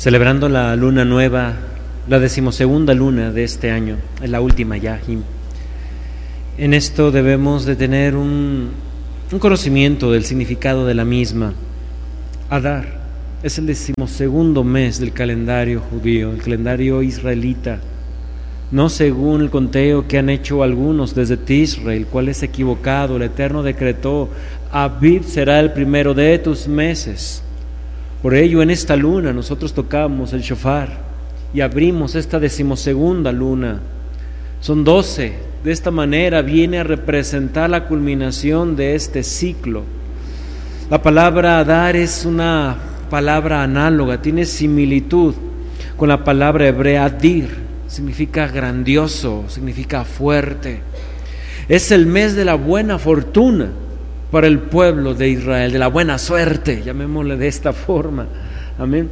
celebrando la luna nueva, la 12ª luna de este año, es la última ya. En esto debemos de tener un conocimiento del significado de la misma. Adar es el 12º mes del calendario judío, el calendario israelita, no según el conteo que han hecho algunos desde Tisra, el cual es equivocado. El Eterno decretó: Abib será el primero de tus meses. Por ello, en esta luna nosotros tocamos el shofar y abrimos esta 12ª luna. Son 12. De esta manera viene a representar la culminación de este ciclo. La palabra Adar es una palabra análoga, tiene similitud con la palabra hebrea Adir. Significa grandioso, significa fuerte. Es el mes de la buena fortuna para el pueblo de Israel, de la buena suerte, llamémosle de esta forma. Amén.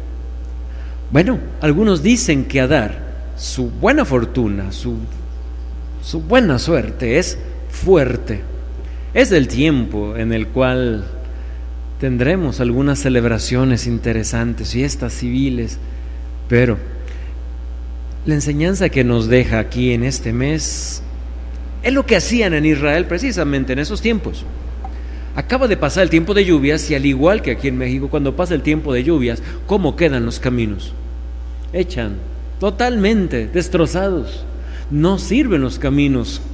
Bueno, algunos dicen que Adar, su buena fortuna, su buena suerte es fuerte. Es el tiempo en el cual tendremos algunas celebraciones interesantes, fiestas civiles, pero la enseñanza que nos deja aquí en este mes es lo que hacían en Israel precisamente en esos tiempos. Acaba de pasar el tiempo de lluvias y al igual que aquí en México, cuando pasa el tiempo de lluvias, ¿cómo quedan los caminos? Echan, totalmente destrozados. No sirven los caminos.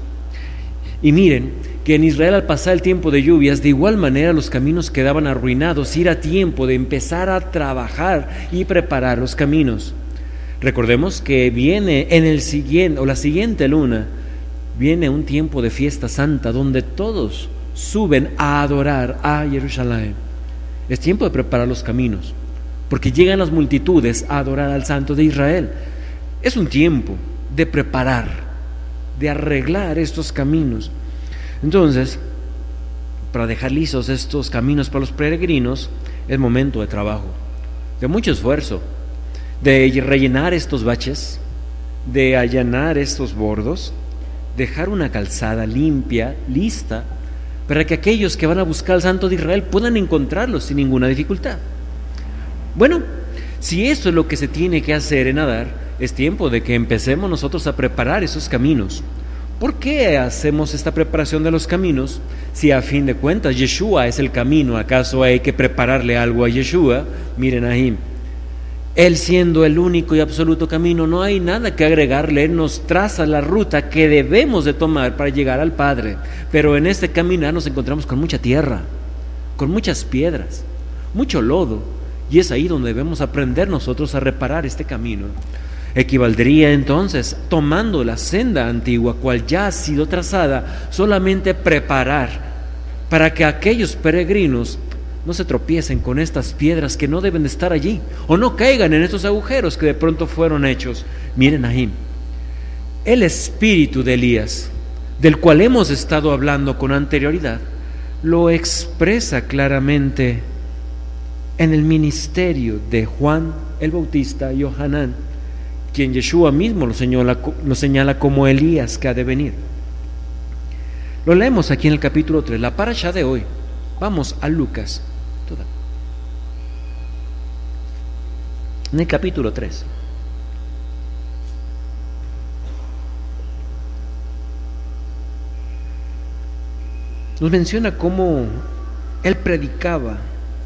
Y miren que en Israel, al pasar el tiempo de lluvias, de igual manera los caminos quedaban arruinados y era tiempo de empezar a trabajar y preparar los caminos. Recordemos que viene en el siguiente o la siguiente luna, viene un tiempo de fiesta santa donde todos suben a adorar a Jerusalén. Es tiempo de preparar los caminos, porque llegan las multitudes a adorar al Santo de Israel. Es un tiempo de preparar, de arreglar estos caminos. Entonces, para dejar lisos estos caminos para los peregrinos, es momento de trabajo, de mucho esfuerzo, de rellenar estos baches, de allanar estos bordos, dejar una calzada limpia, lista, para que aquellos que van a buscar al Santo de Israel puedan encontrarlos sin ninguna dificultad. Bueno, si eso es lo que se tiene que hacer en Adar, es tiempo de que empecemos nosotros a preparar esos caminos. ¿Por qué hacemos esta preparación de los caminos? Si a fin de cuentas Yeshua es el camino, ¿acaso hay que prepararle algo a Yeshua? Miren ahí, Él siendo el único y absoluto camino, no hay nada que agregarle. Él nos traza la ruta que debemos de tomar para llegar al Padre. Pero en este caminar nos encontramos con mucha tierra, con muchas piedras, mucho lodo, y es ahí donde debemos aprender nosotros a reparar este camino. Equivaldría entonces, tomando la senda antigua, cual ya ha sido trazada, solamente preparar para que aquellos peregrinos no se tropiecen con estas piedras que no deben de estar allí, o no caigan en estos agujeros que de pronto fueron hechos. Miren ahí, el espíritu de Elías, del cual hemos estado hablando con anterioridad, lo expresa claramente en el ministerio de Juan el Bautista y Johanán, quien Yeshua mismo lo señala como Elías que ha de venir. Lo leemos aquí en el capítulo 3, la parashá de hoy. Vamos a Lucas, en el capítulo 3. Nos menciona cómo él predicaba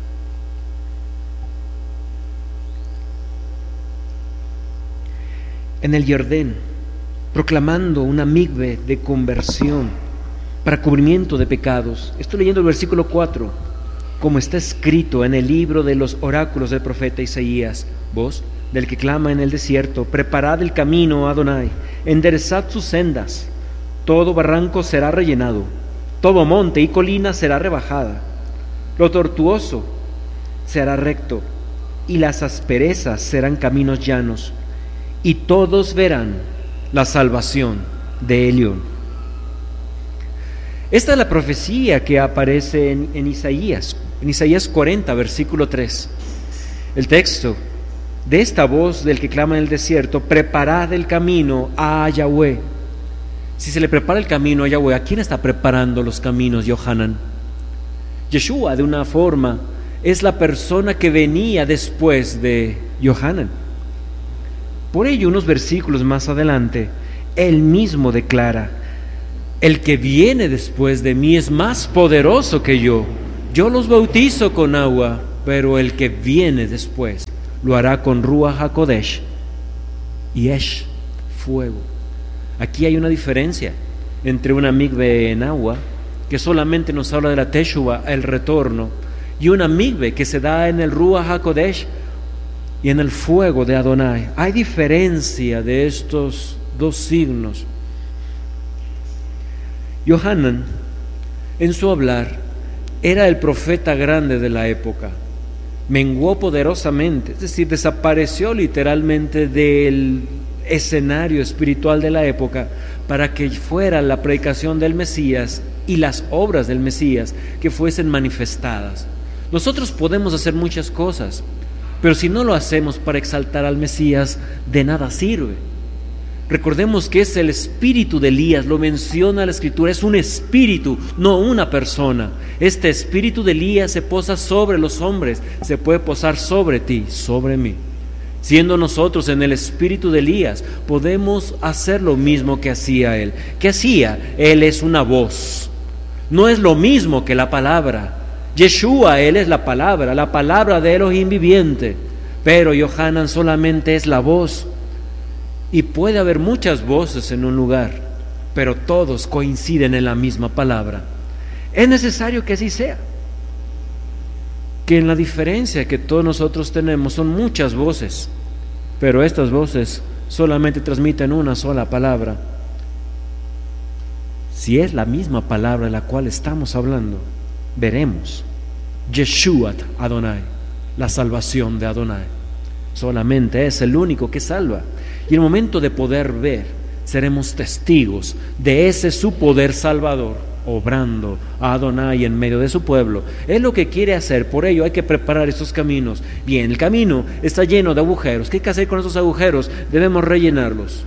en el Jordán, proclamando una migbe de conversión para cubrimiento de pecados. Estoy leyendo el versículo 4, como está escrito en el libro de los oráculos del profeta Isaías: voz del que clama en el desierto, preparad el camino a Adonai, enderezad sus sendas. Todo barranco será rellenado, todo monte y colina será rebajada, lo tortuoso se hará recto, y las asperezas serán caminos llanos, y todos verán la salvación de Elión. Esta es la profecía que aparece en Isaías 40, versículo 3. El texto de esta voz del que clama en el desierto: preparad el camino a Yahweh. Si se le prepara el camino a Yahweh, ¿a quién está preparando los caminos, Yohanan? Yeshua, de una forma, es la persona que venía después de Yohanan. Por ello, unos versículos más adelante, él mismo declara: el que viene después de mí es más poderoso que yo. Yo los bautizo con agua, pero el que viene después lo hará con Ruach HaKodesh y Esh, fuego. Aquí hay una diferencia entre una mikve en agua, que solamente nos habla de la Teshuvah, el retorno, y una mikve que se da en el Ruach HaKodesh y en el fuego de Adonai. Hay diferencia de estos dos signos. Yohanan, en su hablar, era el profeta grande de la época. Menguó poderosamente, es decir, desapareció literalmente del escenario espiritual de la época para que fuera la predicación del Mesías y las obras del Mesías que fuesen manifestadas. Nosotros podemos hacer muchas cosas, pero si no lo hacemos para exaltar al Mesías, de nada sirve. Recordemos que es el espíritu de Elías, lo menciona la Escritura, es un espíritu, no una persona. Este espíritu de Elías se posa sobre los hombres, se puede posar sobre ti, sobre mí. Siendo nosotros en el espíritu de Elías, podemos hacer lo mismo que hacía él. ¿Qué hacía? Él es una voz. No es lo mismo que la palabra. Yeshua, él es la palabra de Elohim viviente. Pero Yohanan solamente es la voz. Y puede haber muchas voces en un lugar, pero todos coinciden en la misma palabra. Es necesario que así sea. Que en la diferencia que todos nosotros tenemos son muchas voces, pero estas voces solamente transmiten una sola palabra. Si es la misma palabra de la cual estamos hablando, veremos Yeshuat Adonai, la salvación de Adonai. Solamente es el único que salva. Y en el momento de poder ver, seremos testigos de ese su poder salvador, obrando a Adonai en medio de su pueblo. Es lo que quiere hacer, por ello hay que preparar estos caminos. Bien, el camino está lleno de agujeros. ¿Qué hay que hacer con esos agujeros? Debemos rellenarlos.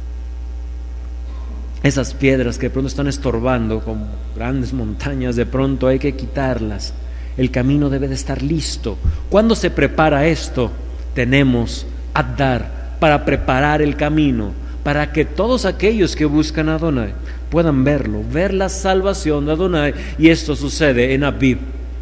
Esas piedras que de pronto están estorbando como grandes montañas, de pronto hay que quitarlas. El camino debe de estar listo. ¿Cuándo se prepara esto? Tenemos Adar para preparar el camino, para que todos aquellos que buscan a Adonai puedan verlo, ver la salvación de Adonai. Y esto sucede en Abib,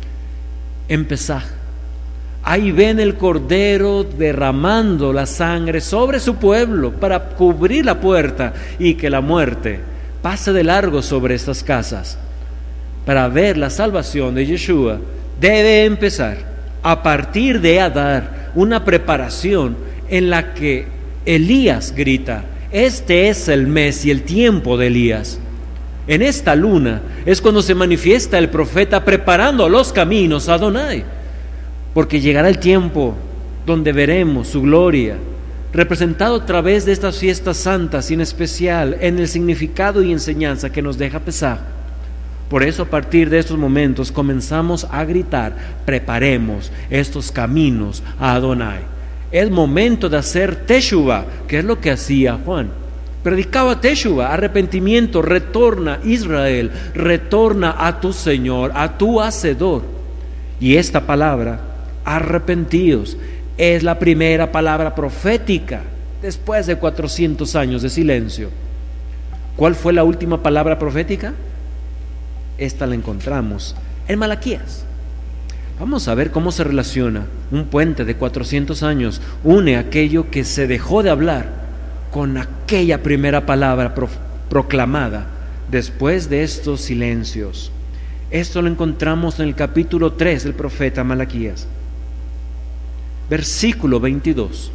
en Pesaj. Ahí ven el Cordero derramando la sangre sobre su pueblo para cubrir la puerta y que la muerte pase de largo sobre estas casas. Para ver la salvación de Yeshua debe empezar a partir de Adar, una preparación en la que Elías grita: este es el mes y el tiempo de Elías. En esta luna es cuando se manifiesta el profeta preparando los caminos a Adonai, porque llegará el tiempo donde veremos su gloria representado a través de estas fiestas santas y en especial en el significado y enseñanza que nos deja Pesaj. Por eso a partir de estos momentos comenzamos a gritar: preparemos estos caminos a Adonai. Es momento de hacer Teshuvah, que es lo que hacía Juan. Predicaba Teshuvah, arrepentimiento, retorna Israel, retorna a tu Señor, a tu Hacedor. Y esta palabra, arrepentidos, es la primera palabra profética después de 400 años de silencio. ¿Cuál fue la última palabra profética? Esta la encontramos en Malaquías. Vamos a ver cómo se relaciona un puente de 400 años, une aquello que se dejó de hablar con aquella primera palabra proclamada después de estos silencios. Esto lo encontramos en el capítulo 3 del profeta Malaquías, versículo 22.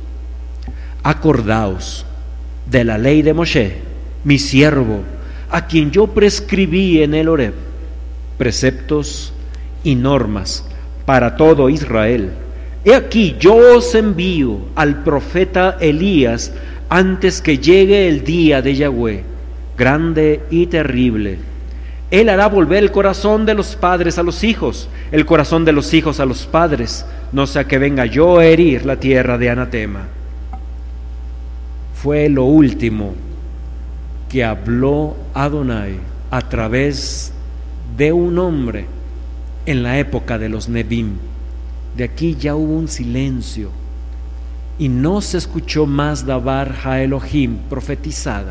Acordaos de la ley de Moshe, mi siervo, a quien yo prescribí en el Horeb, preceptos y normas para todo Israel. He aquí, yo os envío al profeta Elías antes que llegue el día de Yahweh, grande y terrible. Él hará volver el corazón de los padres a los hijos, el corazón de los hijos a los padres, no sea que venga yo a herir la tierra de anatema. Fue lo último que habló Adonai a través de un hombre en la época de los Nebim. De aquí ya hubo un silencio. y no se escuchó más Dabar ha Elohim profetizada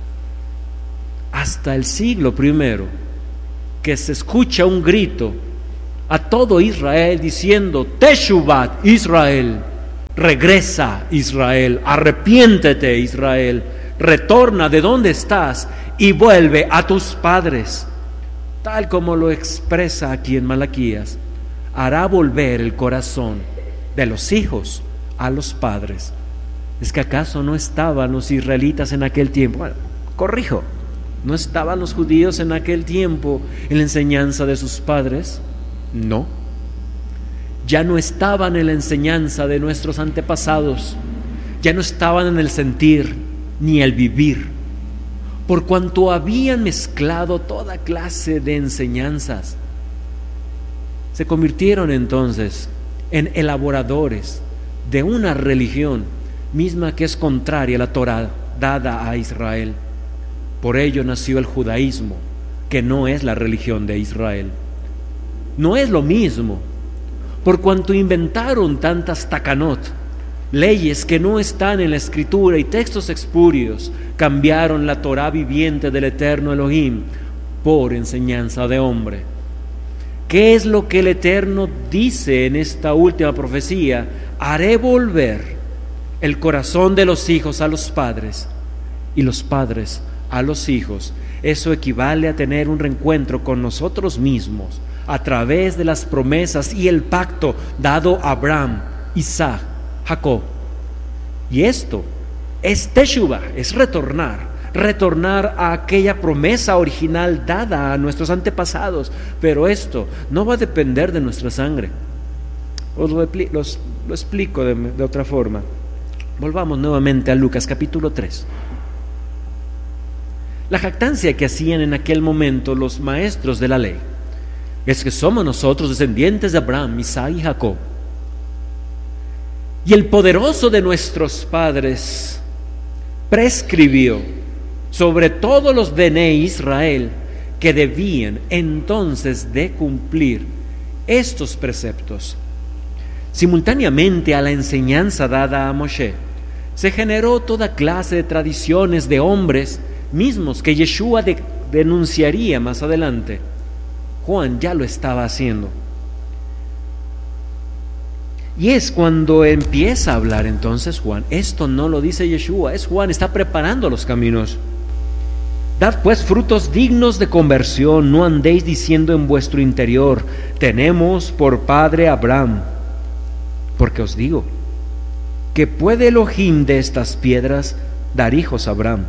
hasta el siglo I, que se escucha un grito a todo Israel diciendo: Teshuvat Israel, regresa Israel, arrepiéntete Israel, retorna de donde estás y vuelve a tus padres, tal como lo expresa aquí en Malaquías. Hará volver el corazón de los hijos a los padres. ¿Es que acaso no estaban los israelitas en aquel tiempo? Bueno, corrijo, ¿no estaban los judíos en aquel tiempo en la enseñanza de sus padres? No. Ya no estaban en la enseñanza de nuestros antepasados, ya no estaban en el sentir ni el vivir, por cuanto habían mezclado toda clase de enseñanzas. Se convirtieron entonces en elaboradores de una religión misma que es contraria a la Torá dada a Israel. Por ello nació el judaísmo, que no es la religión de Israel. No es lo mismo, por cuanto inventaron tantas takanot, leyes que no están en la escritura y textos espurios, cambiaron la Torá viviente del eterno Elohim por enseñanza de hombre. ¿Qué es lo que el Eterno dice en esta última profecía? Haré volver el corazón de los hijos a los padres y los padres a los hijos. Eso equivale a tener un reencuentro con nosotros mismos a través de las promesas y el pacto dado a Abraham, Isaac, Jacob. Y esto es Teshuvah, es retornar a aquella promesa original dada a nuestros antepasados. Pero esto no va a depender de nuestra sangre. Os lo explico de otra forma. Volvamos nuevamente a Lucas capítulo 3. La jactancia que hacían en aquel momento los maestros de la ley es que somos nosotros descendientes de Abraham, Isaac y Jacob. Y el poderoso de nuestros padres prescribió sobre todos los Bene Israel que debían entonces de cumplir estos preceptos. Simultáneamente a la enseñanza dada a Moshe, se generó toda clase de tradiciones de hombres mismos que Yeshua denunciaría más adelante. Juan ya lo estaba haciendo. Y es cuando empieza a hablar entonces Juan. Esto no lo dice Yeshua, es Juan, está preparando los caminos. Dad pues frutos dignos de conversión, no andéis diciendo en vuestro interior: tenemos por padre a Abraham. Porque os digo que puede Elohim de estas piedras dar hijos a Abraham.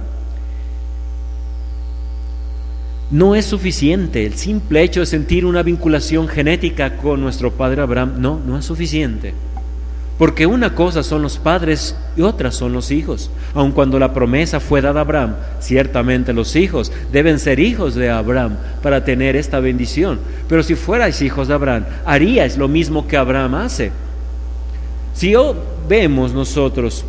No es suficiente el simple hecho de sentir una vinculación genética con nuestro padre Abraham. No es suficiente. Porque una cosa son los padres y otra son los hijos. Aun cuando la promesa fue dada a Abraham, ciertamente los hijos deben ser hijos de Abraham para tener esta bendición. Pero si fuerais hijos de Abraham, haríais lo mismo que Abraham hace. Si vemos nosotros,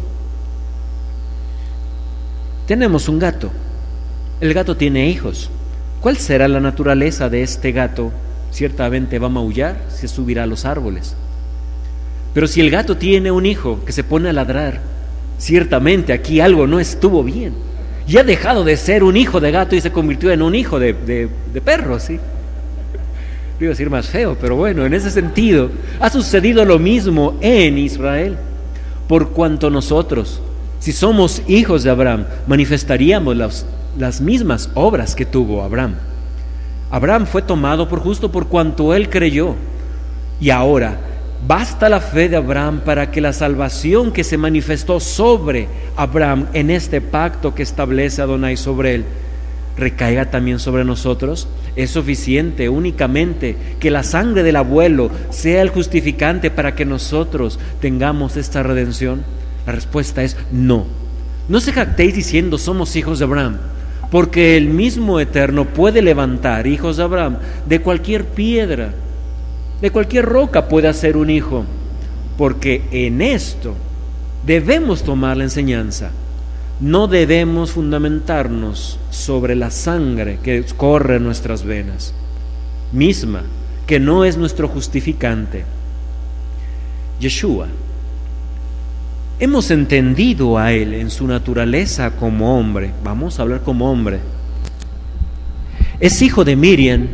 tenemos un gato. El gato tiene hijos. ¿Cuál será la naturaleza de este gato? Ciertamente va a maullar, se subirá a los árboles. Pero si el gato tiene un hijo que se pone a ladrar, ciertamente aquí algo no estuvo bien. Y ha dejado de ser un hijo de gato y se convirtió en un hijo de perro, ¿sí? Iba a decir más feo, pero bueno, en ese sentido ha sucedido lo mismo en Israel. Por cuanto nosotros, si somos hijos de Abraham, manifestaríamos las mismas obras que tuvo Abraham. Abraham fue tomado por justo por cuanto él creyó. Y ahora basta la fe de Abraham para que la salvación que se manifestó sobre Abraham en este pacto que establece Adonai sobre él recaiga también sobre nosotros. ¿Es suficiente únicamente que la sangre del abuelo sea el justificante para que nosotros tengamos esta redención? La respuesta es no. No se jactéis diciendo somos hijos de Abraham, porque el mismo Eterno puede levantar hijos de Abraham de cualquier piedra, de cualquier roca puede hacer un hijo, porque en esto debemos tomar la enseñanza. No debemos fundamentarnos sobre la sangre que corre en nuestras venas, misma que no es nuestro justificante. Yeshua hemos entendido a Él en su naturaleza como hombre. Vamos a hablar como hombre. Es hijo de Miriam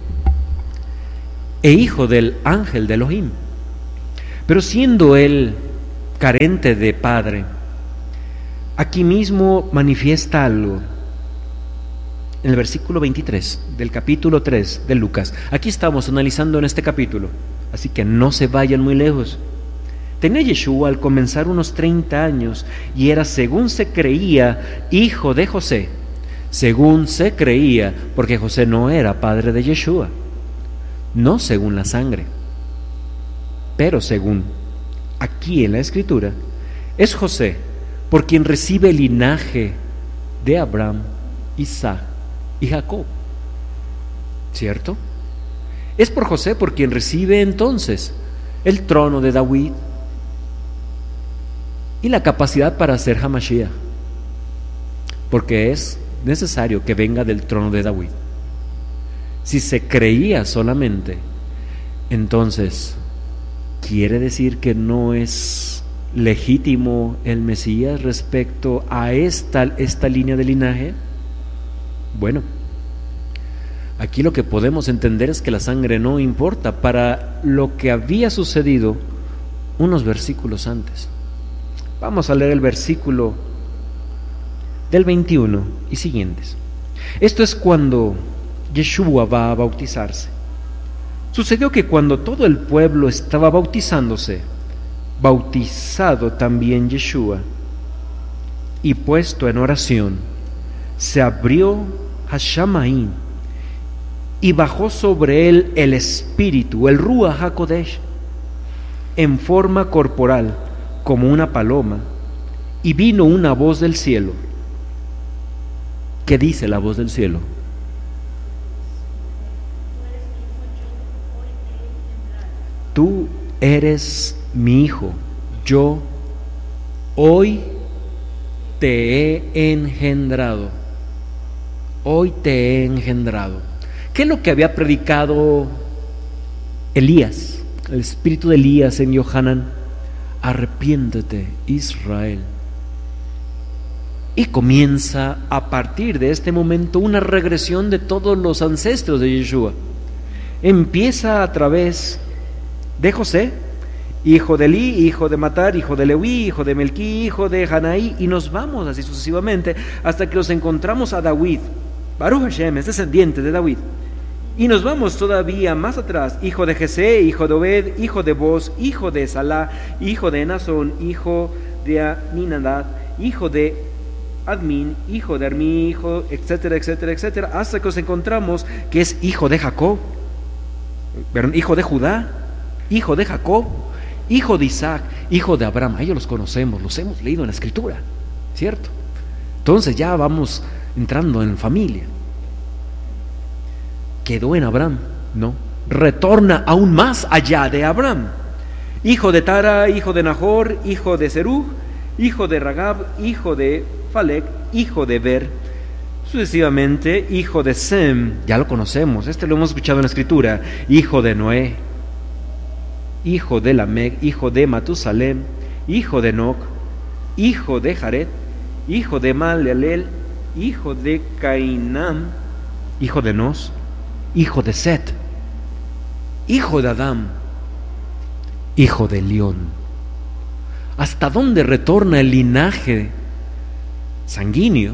e hijo del ángel de Elohim. Pero siendo Él carente de padre, aquí mismo manifiesta algo. En el versículo 23 del capítulo 3 de Lucas. Aquí estamos analizando en este capítulo, así que no se vayan muy lejos. Tenía Yeshua al comenzar unos 30 años y era, según se creía, hijo de José. Según se creía, porque José no era padre de Yeshua, no según la sangre, pero según aquí en la Escritura, es José por quien recibe el linaje de Abraham, Isaac y Jacob, ¿cierto? Es por José por quien recibe entonces el trono de David y la capacidad para ser Hamashiach, porque es necesario que venga del trono de David. Si se creía solamente, entonces quiere decir que no es legítimo el Mesías respecto a esta línea de linaje. Bueno, aquí lo que podemos entender es que la sangre no importa para lo que había sucedido unos versículos antes. Vamos a leer el versículo del 21 y siguientes. Esto es cuando Yeshua va a bautizarse. Sucedió que cuando todo el pueblo estaba bautizándose, bautizado también Yeshua, y puesto en oración, se abrió Hashamaim y bajó sobre él el Espíritu, el Ruach HaKodesh, en forma corporal como una paloma, y vino una voz del cielo. ¿Qué dice la voz del cielo? Tú eres mi hijo, yo hoy te he engendrado. Hoy te he engendrado. ¿Qué es lo que había predicado Elías, el espíritu de Elías en Yohanan? Arrepiéntete, Israel. Y comienza a partir de este momento una regresión de todos los ancestros de Yeshua. Empieza a través de José, hijo de Eli, hijo de Matar, hijo de Leví, hijo de Melquí, hijo de Hanaí, y nos vamos así sucesivamente hasta que nos encontramos a David. Baruch Hashem es descendiente de David. Y nos vamos todavía más atrás, hijo de Jesé, hijo de Obed, hijo de Boz, hijo de Salá, hijo de Nazón, hijo de Aminadab, hijo de Admin, hijo de Armi, hijo, etcétera, etcétera, etcétera, hasta que nos encontramos que es hijo de Jacob, hijo de Judá, hijo de Jacob, hijo de Isaac, hijo de Abraham. Ellos los conocemos, los hemos leído en la Escritura, ¿cierto? Entonces ya vamos entrando en familia. ¿Quedó en Abraham? No, retorna aún más allá de Abraham. Hijo de Tara, hijo de Nahor, hijo de Serug, hijo de Ragab, hijo de Falec, hijo de Ber, sucesivamente hijo de Sem, ya lo conocemos, lo hemos escuchado en la Escritura, hijo de Noé, hijo de Lamec, hijo de Matusalem, hijo de Enoc, hijo de Jared, hijo de Malaleel, hijo de Cainam, hijo de Nos, hijo de Set, hijo de Adán, hijo de Elión. ¿Hasta dónde retorna el linaje sanguíneo?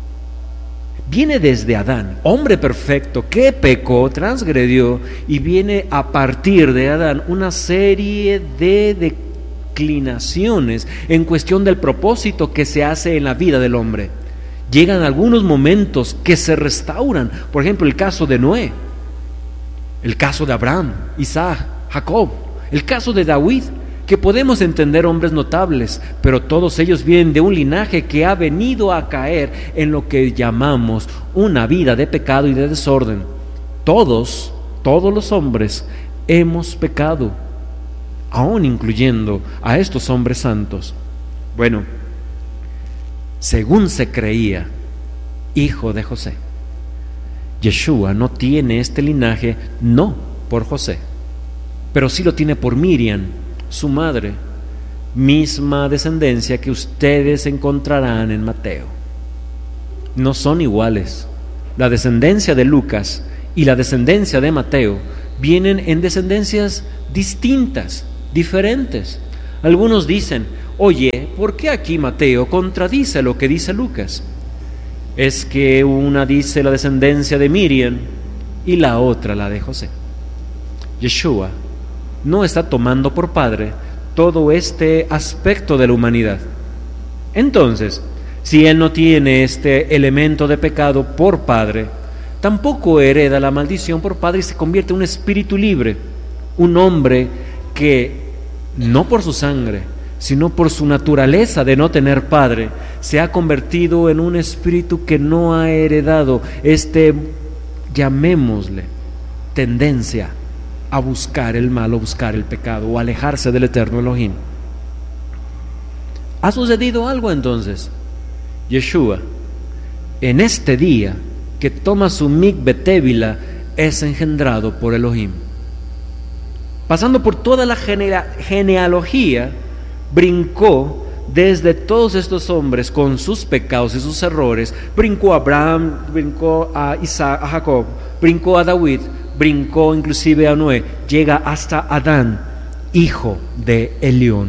Viene desde Adán, hombre perfecto que pecó, transgredió, y viene a partir de Adán una serie de declinaciones en cuestión del propósito que se hace en la vida del hombre. Llegan algunos momentos que se restauran, por ejemplo el caso de Noé, el caso de Abraham, Isaac, Jacob, el caso de David, que podemos entender hombres notables, pero todos ellos vienen de un linaje que ha venido a caer en lo que llamamos una vida de pecado y de desorden. Todos los hombres hemos pecado, aún incluyendo a estos hombres santos. Bueno, según se creía, hijo de José. Yeshua no tiene este linaje, no por José, pero sí lo tiene por Miriam, su madre, misma descendencia que ustedes encontrarán en Mateo. No son iguales. La descendencia de Lucas y la descendencia de Mateo vienen en descendencias distintas, diferentes. Algunos dicen, oye, ¿por qué aquí Mateo contradice lo que dice Lucas? Es que una dice la descendencia de Miriam y la otra la de José. Yeshua no está tomando por padre todo este aspecto de la humanidad. Entonces, si él no tiene este elemento de pecado por padre, tampoco hereda la maldición por padre y se convierte en un espíritu libre, un hombre que no por su sangre, sino por su naturaleza de no tener padre, se ha convertido en un espíritu que no ha heredado llamémosle, tendencia a buscar el mal o buscar el pecado o alejarse del eterno Elohim. ¿Ha sucedido algo entonces? Yeshua, en este día que toma su mikve tevila, es engendrado por Elohim. Pasando por toda la genealogía, brincó desde todos estos hombres con sus pecados y sus errores, brincó a Abraham, brincó a Isaac, a Jacob, brincó a David, brincó inclusive a Noé, llega hasta Adán, hijo de Elión.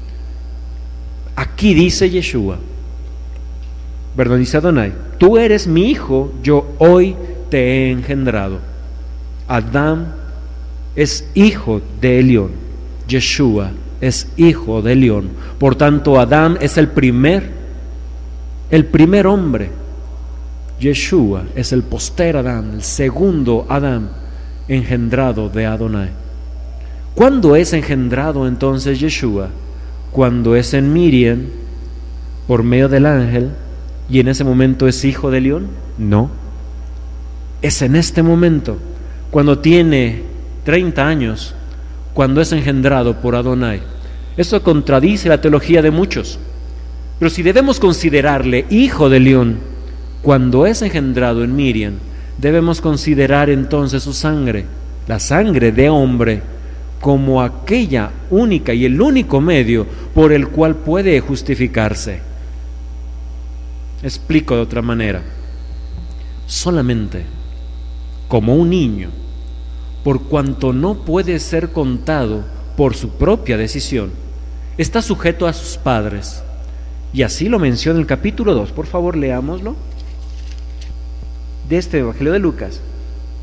Aquí dice Yeshua, dice Adonai, tú eres mi hijo, yo hoy te he engendrado. Adán es hijo de Elión, Yeshua es hijo de Elión. Por tanto, Adán es el primer hombre. Yeshua es el poster Adán, el segundo Adán, engendrado de Adonai. ¿Cuándo es engendrado entonces Yeshua? Cuando es en Miriam, por medio del ángel, y en ese momento es hijo de Elión. No, es en este momento, cuando tiene 30 años, cuando es engendrado por Adonai. Eso contradice la teología de muchos, pero si debemos considerarle hijo de Elión cuando es engendrado en Miriam, debemos considerar entonces su sangre, la sangre de hombre, como aquella única y el único medio por el cual puede justificarse. Explico de otra manera. Solamente como un niño, por cuanto no puede ser contado por su propia decisión, está sujeto a sus padres. Y así lo menciona el capítulo 2. Por favor, leámoslo. De este Evangelio de Lucas.